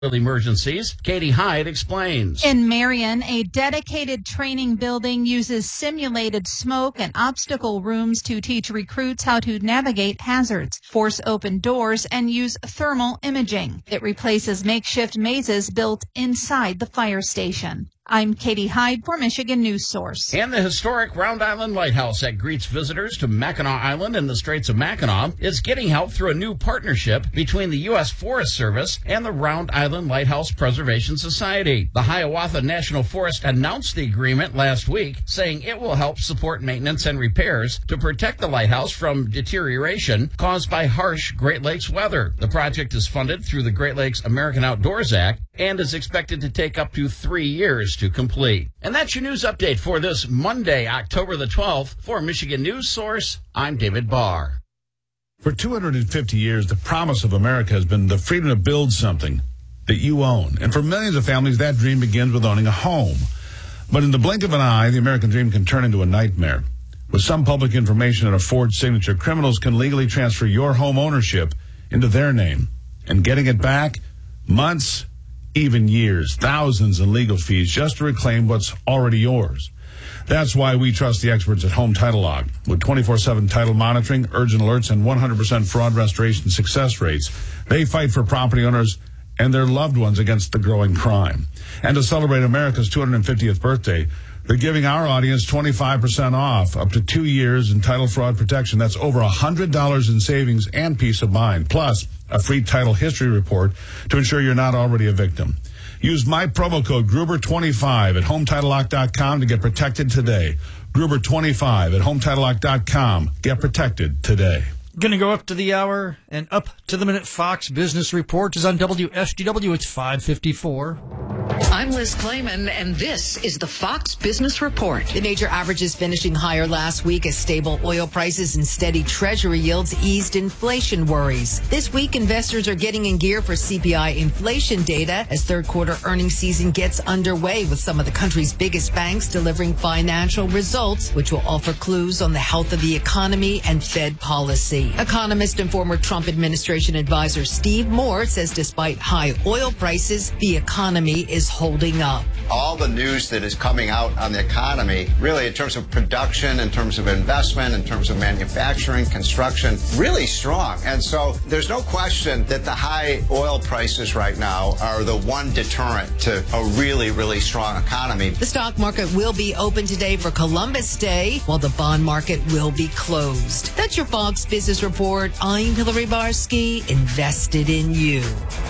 emergencies. Katie Hyde explains. In Marion, a dedicated training building uses simulated smoke and obstacle rooms to teach recruits how to navigate hazards, force open doors, and use thermal imaging. It replaces makeshift mazes built inside the fire station. I'm Katie Hyde for Michigan News Source. And the historic Round Island Lighthouse that greets visitors to Mackinac Island in the Straits of Mackinac is getting help through a new partnership between the U.S. Forest Service and the Round Island Lighthouse Preservation Society. The Hiawatha National Forest announced the agreement last week, saying it will help support maintenance and repairs to protect the lighthouse from deterioration caused by harsh Great Lakes weather. The project is funded through the Great Lakes American Outdoors Act and is expected to take up to 3 years to complete. And that's your news update for this Monday, October the 12th. For Michigan News Source, I'm David Barr. For 250 years, the promise of America has been the freedom to build something that you own. And for millions of families, that dream begins with owning a home. But in the blink of an eye, the American dream can turn into a nightmare. With some public information and a forged signature, criminals can legally transfer your home ownership into their name. And getting it back, months, even years, thousands in legal fees just to reclaim what's already yours. That's why we trust the experts at Home Title Lock. With 24/7 title monitoring, urgent alerts, and 100% fraud restoration success rates, they fight for property owners and their loved ones against the growing crime. And to celebrate America's 250th birthday, they're giving our audience 25% off, up to 2 years in title fraud protection. That's over $100 in savings and peace of mind, plus a free title history report to ensure you're not already a victim. Use my promo code Gruber25 at HometitleLock.com to get protected today. Gruber25 at HometitleLock.com. Get protected today. Going to go up to the hour and up to the minute. Fox Business Report is on WSGW. It's 5:54. I'm Liz Clayman, and this is the Fox Business Report. The major averages finishing higher last week as stable oil prices and steady Treasury yields eased inflation worries. This week, investors are getting in gear for CPI inflation data as third quarter earnings season gets underway, with some of the country's biggest banks delivering financial results, which will offer clues on the health of the economy and Fed policy. Economist and former Trump administration advisor Steve Moore says despite high oil prices, the economy is holding up. All the news that is coming out on the economy, really in terms of production, in terms of investment, in terms of manufacturing, construction, really strong. And so there's no question that the high oil prices right now are the one deterrent to a really, really strong economy. The stock market will be open today for Columbus Day, while the bond market will be closed. That's your Fox Business Report. I'm Hillary Barsky, invested in you.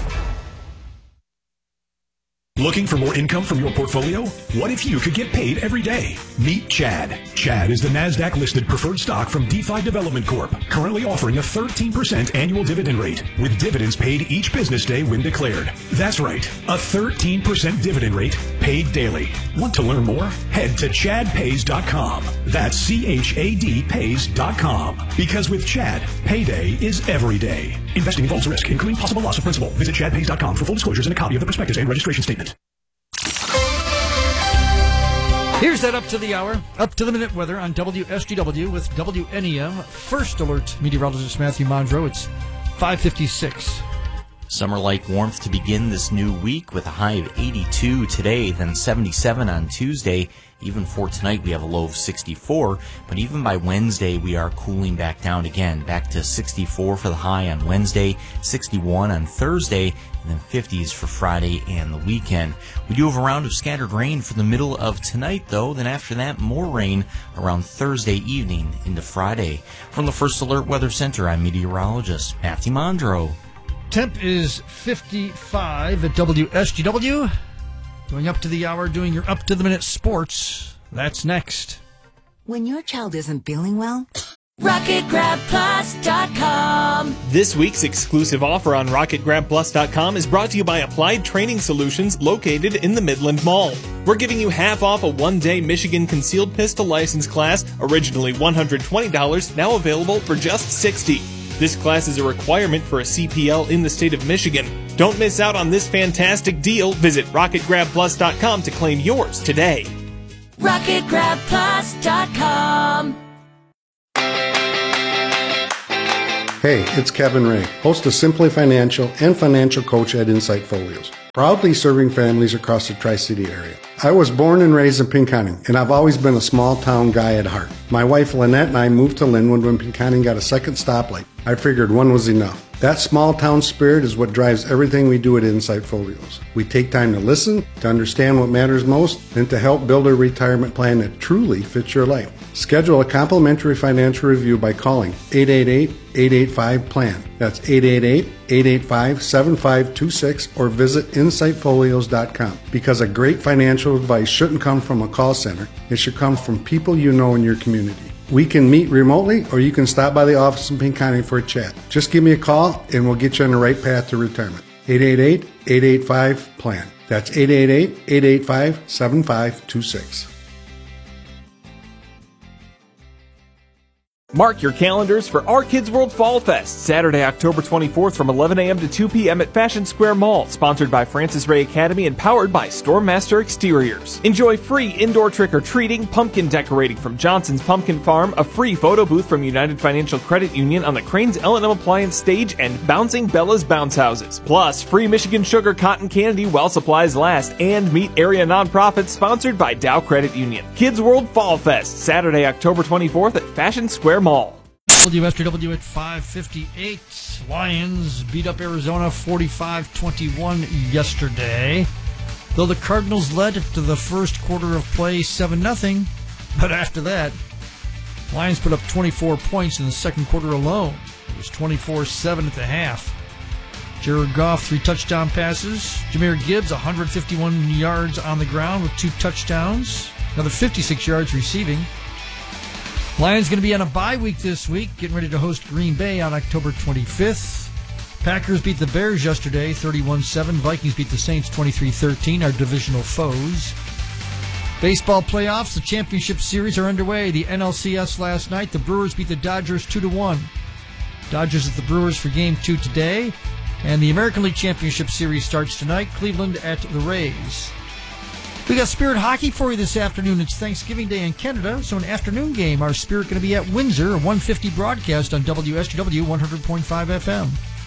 Looking for more income from your portfolio? What if you could get paid every day? Meet Chad. Chad is the NASDAQ-listed preferred stock from DeFi Development Corp., currently offering a 13% annual dividend rate, with dividends paid each business day when declared. That's right, a 13% dividend rate paid daily. Want to learn more? Head to ChadPays.com. That's CHAD Pays.com. Because with Chad, payday is every day. Investing involves risk, including possible loss of principal. Visit ChadPays.com for full disclosures and a copy of the prospectus and registration statement. Here's that up to the hour, up to the minute weather on WSGW with WNEM First Alert meteorologist Matthew Mondro. It's 5:56. Summer-like warmth to begin this new week with a high of 82 today, then 77 on Tuesday. Even for tonight, we have a low of 64, but even by Wednesday, we are cooling back down again, back to 64 for the high on Wednesday, 61 on Thursday, and then 50s for Friday and the weekend. We do have a round of scattered rain for the middle of tonight, though. Then after that, more rain around Thursday evening into Friday. From the First Alert Weather Center, I'm meteorologist Matthew Mondro. Temp is 55 at WSGW. Going up to the hour, doing your up-to-the-minute sports. That's next. When your child isn't feeling well, RocketGrabPlus.com. This week's exclusive offer on RocketGrabPlus.com is brought to you by Applied Training Solutions, located in the Midland Mall. We're giving you half off a one-day Michigan Concealed Pistol License class, originally $120, now available for just $60. This class is a requirement for a CPL in the state of Michigan. Don't miss out on this fantastic deal. Visit RocketGrabPlus.com to claim yours today. RocketGrabPlus.com. Hey, it's Kevin Ray, host of Simply Financial and financial coach at Insight Folios. proudly serving families across the Tri-City area. I was born and raised in Pinconning, and I've always been a small-town guy at heart. My wife Lynette and I moved to Linwood when Pinconning got a second stoplight. I figured one was enough. That small-town spirit is what drives everything we do at Insight Folios. We take time to listen, to understand what matters most, and to help build a retirement plan that truly fits your life. Schedule a complimentary financial review by calling 888-885-PLAN. That's 888-885-7526 or visit insightfolios.com. Because a great financial advice shouldn't come from a call center. It should come from people you know in your community. We can meet remotely, or you can stop by the office in Pinconning for a chat. Just give me a call, and we'll get you on the right path to retirement. 888-885-PLAN. That's 888-885-7526. Mark your calendars for Our Kids World Fall Fest, Saturday, October 24th from 11 a.m. to 2 p.m. at Fashion Square Mall, sponsored by Francis Ray Academy and powered by Stormmaster Exteriors. Enjoy free indoor trick-or-treating, pumpkin decorating from Johnson's Pumpkin Farm, a free photo booth from United Financial Credit Union on the Crane's L&M Appliance stage, and Bouncing Bella's Bounce Houses. Plus, free Michigan Sugar Cotton Candy while supplies last, and meet area nonprofits sponsored by Dow Credit Union. Kids World Fall Fest, Saturday, October 24th at Fashion Square Mall. WFTW at 5:58. Lions beat up Arizona 45-21 yesterday. Though the Cardinals led to the first quarter of play 7-0, but after that, Lions put up 24 points in the second quarter alone. It was 24-7 at the half. Jared Goff, 3 touchdown passes. Jahmyr Gibbs, 151 yards on the ground with 2 touchdowns. Another 56 yards receiving. Lions going to be on a bye week this week, getting ready to host Green Bay on October 25th. Packers beat the Bears yesterday, 31-7. Vikings beat the Saints 23-13, our divisional foes. Baseball playoffs, the championship series are underway. The NLCS last night, the Brewers beat the Dodgers 2-1. Dodgers at the Brewers for Game 2 today. And the American League Championship Series starts tonight, Cleveland at the Rays. We got Spirit Hockey for you this afternoon. It's Thanksgiving Day in Canada, so an afternoon game. Our Spirit going to be at Windsor, a 150 broadcast on WSGW 100.5 FM.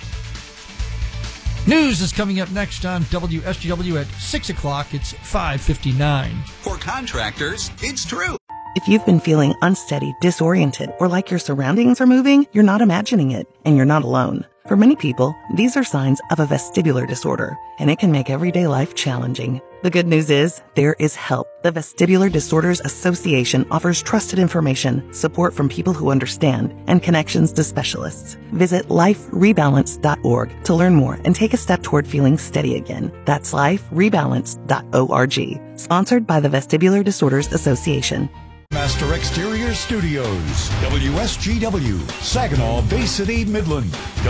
News is coming up next on WSGW at 6 o'clock. It's 5:59. For contractors, it's true. If you've been feeling unsteady, disoriented, or like your surroundings are moving, you're not imagining it, and you're not alone. For many people, these are signs of a vestibular disorder, and it can make everyday life challenging. The good news is, there is help. The Vestibular Disorders Association offers trusted information, support from people who understand, and connections to specialists. Visit liferebalance.org to learn more and take a step toward feeling steady again. That's liferebalance.org. Sponsored by the Vestibular Disorders Association. Master Exterior Studios, WSGW, Saginaw, Bay City, Midland,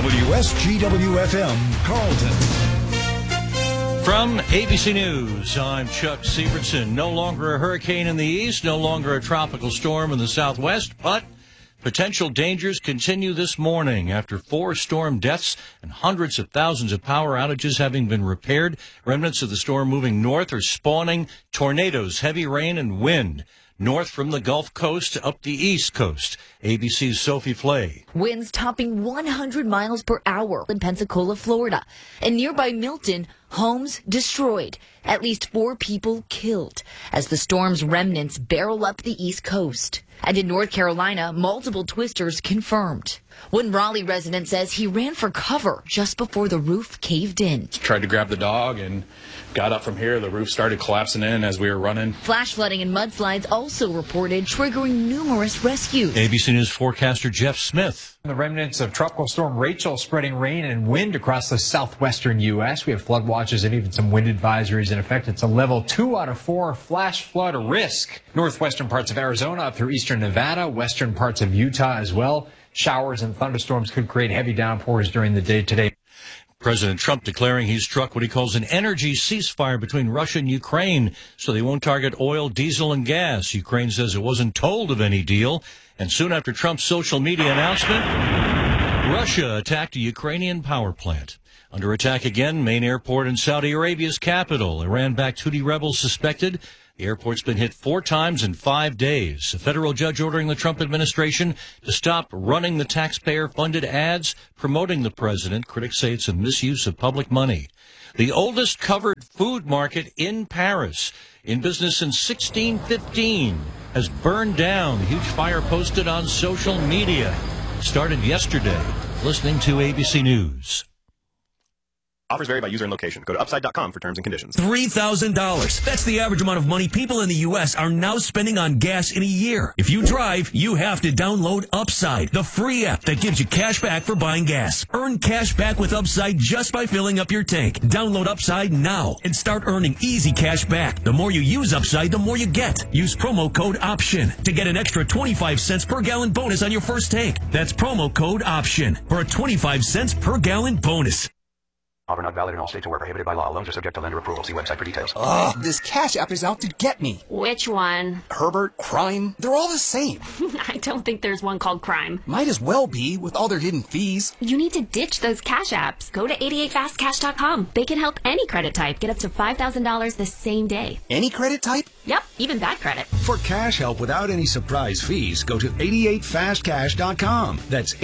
WSGW-FM, Carlton. From ABC News, I'm Chuck Sievertson. No longer a hurricane in the east, no longer a tropical storm in the southwest, but potential dangers continue this morning after 4 storm deaths and hundreds of thousands of power outages having been repaired. Remnants of the storm moving north are spawning tornadoes, heavy rain, and wind. North from the Gulf Coast up the East Coast. ABC's Sophie Flay. Winds topping 100 miles per hour in Pensacola, Florida. And nearby Milton, homes destroyed. At least 4 people killed as the storm's remnants barrel up the East Coast. And in North Carolina, multiple twisters confirmed. One Raleigh resident says he ran for cover just before the roof caved in. Tried to grab the dog and got up from here. The roof started collapsing in as we were running. Flash flooding and mudslides also reported, triggering numerous rescues. ABC News forecaster Jeff Smith. The remnants of Tropical Storm Rachel spreading rain and wind across the southwestern U.S. We have flood watches and even some wind advisories in effect. It's a level 2 out of 4 flash flood risk. Northwestern parts of Arizona up through eastern Nevada, western parts of Utah as well. Showers and thunderstorms could create heavy downpours during the day today. President Trump declaring he's struck what he calls an energy ceasefire between Russia and Ukraine so they won't target oil, diesel, and gas. Ukraine says it wasn't told of any deal. And soon after Trump's social media announcement, Russia attacked a Ukrainian power plant. Under attack again, main airport in Saudi Arabia's capital. Iran-backed Houthi rebels suspected. The airport's been hit 4 times in 5 days. A federal judge ordering the Trump administration to stop running the taxpayer-funded ads promoting the president. Critics say it's a misuse of public money. The oldest covered food market in Paris, in business since 1615, has burned down. A huge fire posted on social media. Started yesterday. Listening to ABC News. Offers vary by user and location. Go to upside.com for terms and conditions. $3,000. That's the average amount of money people in the U.S. are now spending on gas in a year. If you drive, you have to download Upside, the free app that gives you cash back for buying gas. Earn cash back with Upside just by filling up your tank. Download Upside now and start earning easy cash back. The more you use Upside, the more you get. Use promo code OPTION to get an extra 25 cents per gallon bonus on your first tank. That's promo code OPTION for a 25 cents per gallon bonus. Offer not valid in all states or where prohibited by law. Loans are subject to lender approval. See website for details. Ugh, this Cash App is out to get me. Which one? Herbert, Crime, they're all the same. I don't think there's one called Crime. Might as well be with all their hidden fees. You need to ditch those Cash Apps. Go to 88fastcash.com. They can help any credit type get up to $5,000 the same day. Any credit type? Yep, even bad credit. For cash help without any surprise fees, go to 88fastcash.com. That's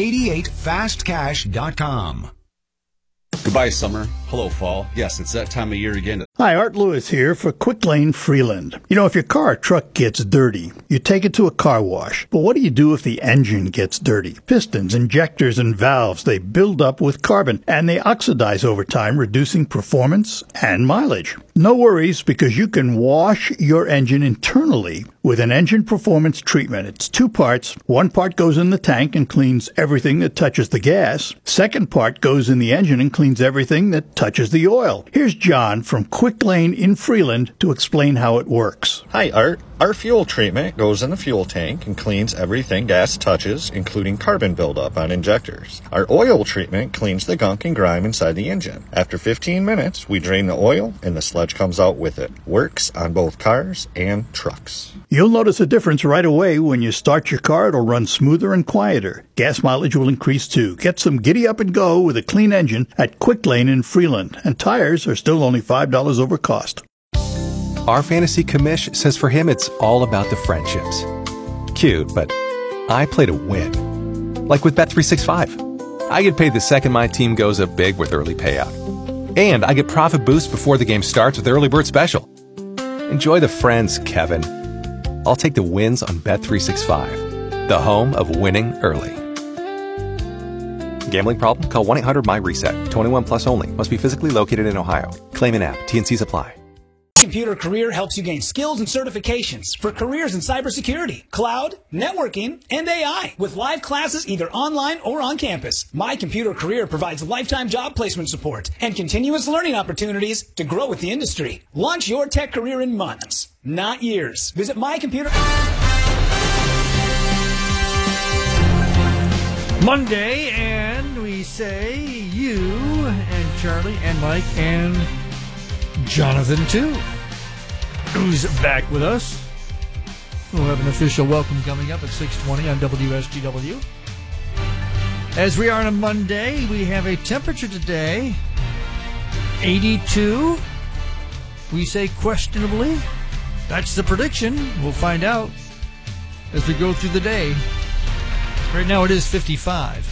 88fastcash.com. Goodbye, summer. Hello, fall. Yes, it's that time of year again. Hi, Art Lewis here for Quick Lane Freeland. You know, if your car or truck gets dirty, you take it to a car wash. But what do you do if the engine gets dirty? Pistons, injectors, and valves, they build up with carbon, and they oxidize over time, reducing performance and mileage. No worries, because you can wash your engine internally with an engine performance treatment. It's 2 parts. 1 part goes in the tank and cleans everything that touches the gas. 2nd part goes in the engine and cleans everything that touches the oil. Here's John from Quick Lane in Freeland to explain how it works. Hi, Art. Our fuel treatment goes in the fuel tank and cleans everything gas touches, including carbon buildup on injectors. Our oil treatment cleans the gunk and grime inside the engine. After 15 minutes, we drain the oil and the sludge comes out with it. Works on both cars and trucks. You'll notice a difference right away. When you start your car, it'll run smoother and quieter. Gas mileage will increase too. Get some giddy up and go with a clean engine at Quick Lane in Freeland. And tires are still only $5 over cost. Our fantasy commish says for him it's all about the friendships. Cute, but I play to win. Like with Bet365. I get paid the second my team goes up big with early payout. And I get profit boost before the game starts with Early Bird Special. Enjoy the friends, Kevin. I'll take the wins on Bet365, the home of winning early. Gambling problem? Call 1-800-MY-RESET. 21 plus only. Must be physically located in Ohio. Claim an app. T&Cs apply. Computer Career helps you gain skills and certifications for careers in cybersecurity, cloud, networking, and AI with live classes either online or on campus. My Computer Career provides lifetime job placement support and continuous learning opportunities to grow with the industry. Launch your tech career in months, not years. Visit My Computer. Monday, and we say you and Charlie and Mike and Jonathan, too, who's back with us. We'll have an official welcome coming up at 6:20 on WSGW. As we are on a Monday, we have a temperature today, 82. We say questionably. That's the prediction. We'll find out as we go through the day. Right now it is 55.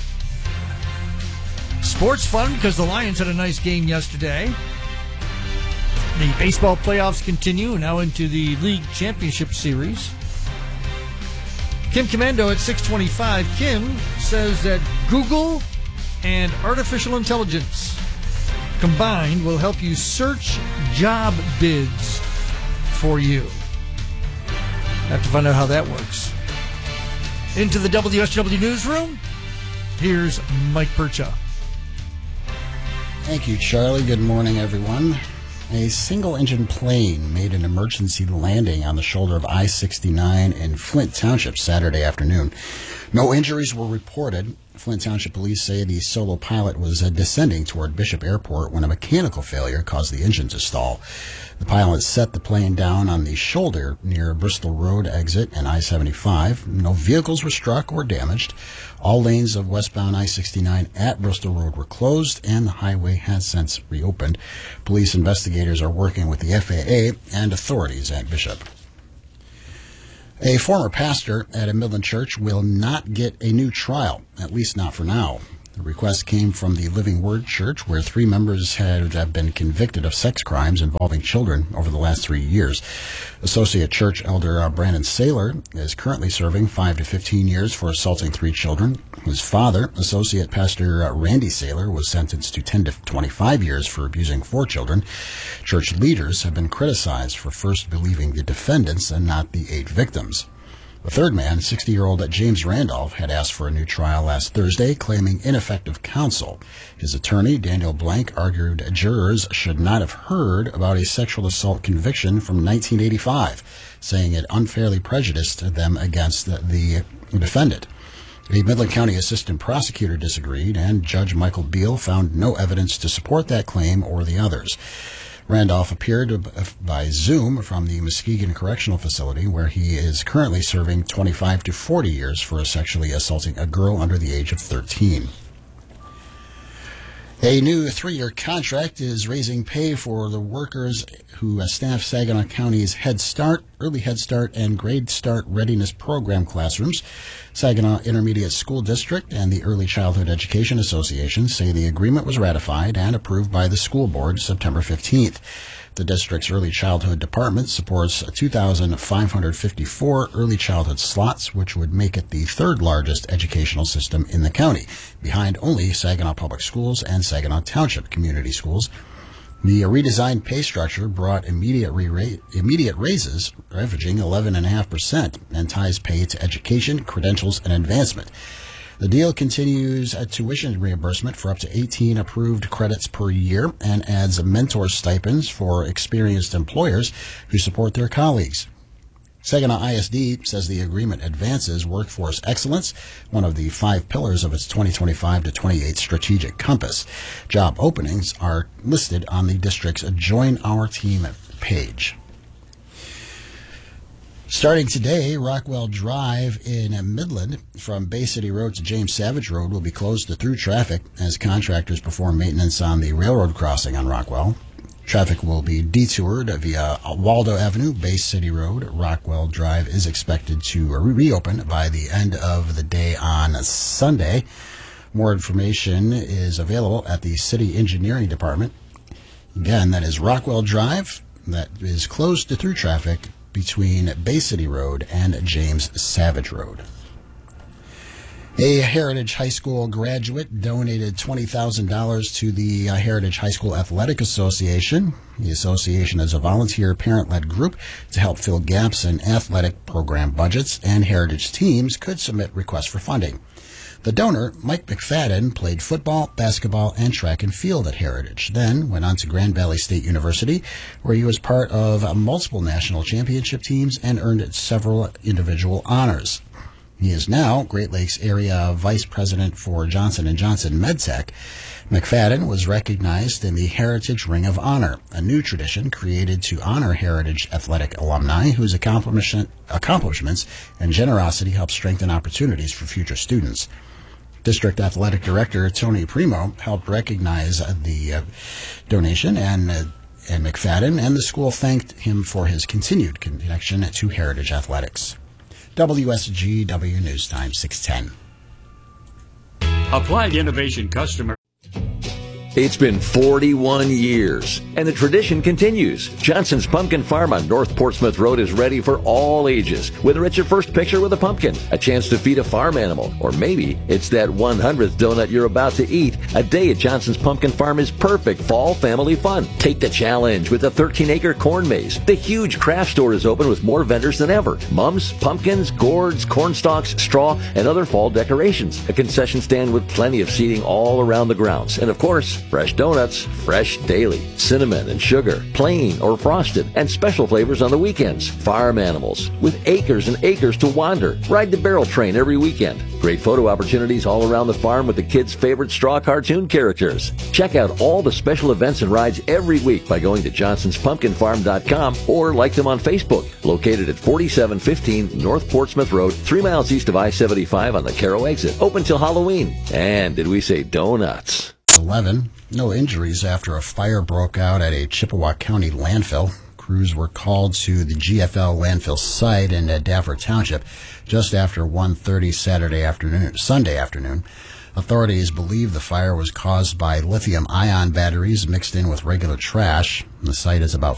Sports fun because the Lions had a nice game yesterday. The baseball playoffs continue, now into the league championship series. Kim Commando at 6:25. Kim says that Google and artificial intelligence combined will help you search job bids for you. Have to find out how that works. Into the WSW newsroom, here's Mike Percha. Thank you, Charlie. Good morning, everyone. A single-engine plane made an emergency landing on the shoulder of I-69 in Flint Township Saturday afternoon. No injuries were reported. Flint Township Police say the solo pilot was descending toward Bishop Airport when a mechanical failure caused the engine to stall. The pilot set the plane down on the shoulder near Bristol Road exit and I-75. No vehicles were struck or damaged. All lanes of westbound I-69 at Bristol Road were closed, and the highway has since reopened. Police investigators are working with the FAA and authorities at Bishop. A former pastor at a Midland church will not get a new trial, at least not for now. The request came from the Living Word Church, where 3 members have been convicted of sex crimes involving children over the last 3 years. Associate Church Elder Brandon Saylor is currently serving 5 to 15 years for assaulting 3 children. His father, Associate Pastor Randy Saylor, was sentenced to 10 to 25 years for abusing 4 children. Church leaders have been criticized for first believing the defendants and not the 8 victims. The third man, 60-year-old James Randolph, had asked for a new trial last Thursday, claiming ineffective counsel. His attorney, Daniel Blank, argued jurors should not have heard about a sexual assault conviction from 1985, saying it unfairly prejudiced them against the defendant. A Midland County assistant prosecutor disagreed, and Judge Michael Beal found no evidence to support that claim or the others. Randolph appeared by Zoom from the Muskegon Correctional Facility, where he is currently serving 25 to 40 years for sexually assaulting a girl under the age of 13. A new 3-year contract is raising pay for the workers who staff Saginaw County's Head Start, Early Head Start, and Grade Start Readiness Program classrooms. Saginaw Intermediate School District and the Early Childhood Education Association say the agreement was ratified and approved by the school board September 15th. The district's early childhood department supports 2,554 early childhood slots, which would make it the 3rd largest educational system in the county, behind only Saginaw Public Schools and Saginaw Township Community Schools. The redesigned pay structure brought immediate raises, averaging 11.5%, and ties pay to education, credentials, and advancement. The deal continues a tuition reimbursement for up to 18 approved credits per year and adds mentor stipends for experienced employers who support their colleagues. Saginaw ISD says the agreement advances workforce excellence, one of the 5 pillars of its 2025 to 28 strategic compass. Job openings are listed on the district's Join Our Team page. Starting today, Rockwell Drive in Midland from Bay City Road to James Savage Road will be closed to through traffic as contractors perform maintenance on the railroad crossing on Rockwell. Traffic will be detoured via Waldo Avenue, Bay City Road. Rockwell Drive is expected to reopen by the end of the day on Sunday. More information is available at the City Engineering Department. Again, that is Rockwell Drive. That is closed to through traffic between Bay City Road and James Savage Road. A Heritage High School graduate donated $20,000 to the Heritage High School Athletic Association. The association is a volunteer parent-led group to help fill gaps in athletic program budgets, and Heritage teams could submit requests for funding. The donor, Mike McFadden, played football, basketball, and track and field at Heritage, then went on to Grand Valley State University, where he was part of multiple national championship teams and earned several individual honors. He is now Great Lakes Area Vice President for Johnson & Johnson MedTech. McFadden was recognized in the Heritage Ring of Honor, a new tradition created to honor Heritage athletic alumni whose accomplishments and generosity help strengthen opportunities for future students. District Athletic Director Tony Primo helped recognize the donation, and McFadden and the school thanked him for his continued connection to Heritage Athletics. WSGW News Time 610. Applied Innovation customer. It's been 41 years, and the tradition continues. Johnson's Pumpkin Farm on North Portsmouth Road is ready for all ages. Whether it's your first picture with a pumpkin, a chance to feed a farm animal, or maybe it's that 100th donut you're about to eat, a day at Johnson's Pumpkin Farm is perfect fall family fun. Take the challenge with a 13-acre corn maze. The huge craft store is open with more vendors than ever. Mums, pumpkins, gourds, corn stalks, straw, and other fall decorations. A concession stand with plenty of seating all around the grounds. And of course, Fresh donuts, fresh daily. Cinnamon and sugar, plain or frosted, and special flavors on the weekends. Farm animals with acres and acres to wander. Ride the barrel train every weekend. Great photo opportunities all around the farm with the kids' favorite straw cartoon characters. Check out all the special events and rides every week by going to johnsonspumpkinfarm.com or like them on Facebook. Located at 4715 North Portsmouth Road, 3 miles east of I-75 on the Caro exit. Open till Halloween. And did we say donuts? 11. No injuries after a fire broke out at a Chippewa County landfill. Crews were called to the GFL landfill site in Dafford Township just after 1:30 Sunday afternoon. Authorities believe the fire was caused by lithium-ion batteries mixed in with regular trash. The site is about